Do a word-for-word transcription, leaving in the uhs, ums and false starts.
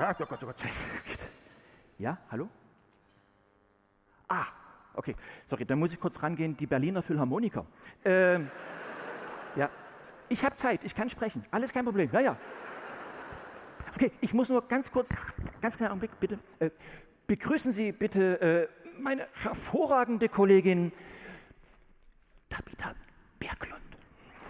Gott, oh Gott, oh Gott. Ja, hallo? Ah, okay. Sorry, dann muss ich kurz rangehen. Die Berliner Philharmoniker. Ähm, ja, ich habe Zeit, ich kann sprechen. Alles kein Problem. Ja, ja. Okay, ich muss nur ganz kurz, ganz kleinen Augenblick, bitte. Äh, begrüßen Sie bitte äh, meine hervorragende Kollegin Tabitha Berglund.